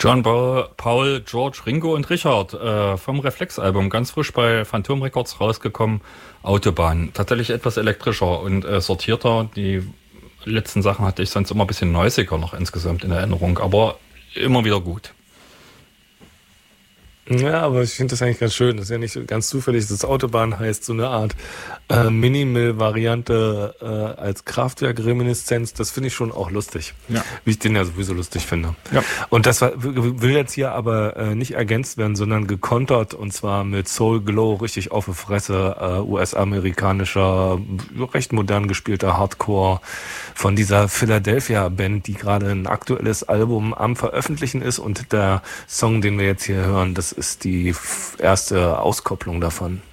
John Paul, George, Ringo und Richard vom Reflex-Album, ganz frisch bei Phantom Records rausgekommen. Autobahn, tatsächlich etwas elektrischer und sortierter. Die letzten Sachen hatte ich sonst immer ein bisschen neusiger noch insgesamt in Erinnerung, aber immer wieder gut. Ja, aber ich finde das eigentlich ganz schön. Das ist ja nicht so ganz zufällig, dass Autobahn heißt, so eine Art Minimal-Variante als Kraftwerk-Reminiszenz. Das finde ich schon auch lustig. Ja. Wie ich den ja sowieso lustig finde. Ja. Und das will jetzt hier aber nicht ergänzt werden, sondern gekontert, und zwar mit Soul Glow, richtig auf die Fresse, US-amerikanischer, recht modern gespielter Hardcore von dieser Philadelphia-Band, die gerade ein aktuelles Album am Veröffentlichen ist, und der Song, den wir jetzt hier hören, das ist die erste Auskopplung davon.